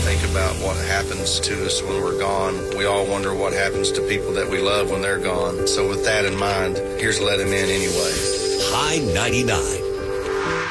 think about what happens to us when we're gone. We all wonder what happens to people that we love when they're gone. So with that in mind, here's Let Him In Anyway. High 99.